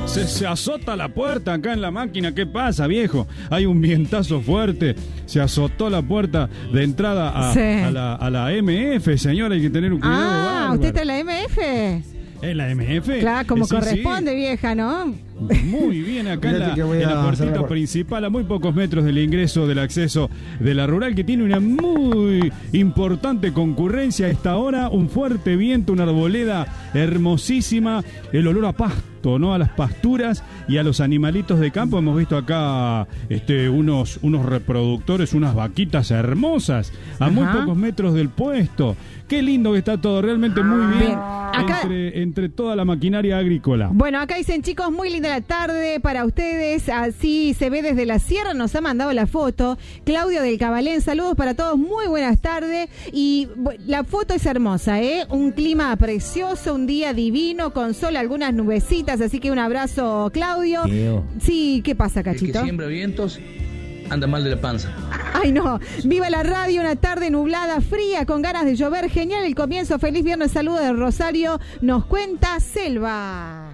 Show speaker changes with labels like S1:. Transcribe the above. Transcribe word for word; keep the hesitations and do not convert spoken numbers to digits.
S1: Se, se azota la puerta acá en la máquina. ¿Qué pasa, viejo? Hay un vientazo fuerte. Se azotó la puerta de entrada a,
S2: sí.
S1: a, la, a la M F, señora. Hay que tener un cuidado
S2: Ah,
S1: bárbaro.
S2: ¿usted está en la M F?
S1: ¿En la M F?
S2: Claro, como
S1: sí,
S2: corresponde,
S1: sí.
S2: vieja, ¿no?
S1: Muy bien, acá en la,
S3: en
S1: la puertita principal, a muy pocos metros del ingreso del acceso de la rural, que tiene una muy importante concurrencia a esta hora, un fuerte viento, una arboleda hermosísima, el olor a pasto, ¿no? A las pasturas y a los animalitos de campo. Hemos visto acá este, unos, unos reproductores, unas vaquitas hermosas, a Ajá. muy pocos metros del puesto. Qué lindo que está todo, realmente muy bien, bien. Acá, entre, entre toda la maquinaria agrícola.
S2: Bueno, acá dicen, chicos, muy linda la tarde para ustedes, así se ve desde la sierra, nos ha mandado la foto Claudio del Cabalén, saludos para todos, muy buenas tardes, y la foto es hermosa, ¿eh? Un clima precioso, un día divino, con sol, algunas nubecitas, así que un abrazo, Claudio. Tío. Sí, ¿qué pasa, Cachito?
S4: El que siembra vientos anda mal de la panza.
S2: Ay, no. Viva la radio, una tarde nublada, fría, con ganas de llover. Genial el comienzo. Feliz viernes. Saludos de Rosario. Nos cuenta Selva.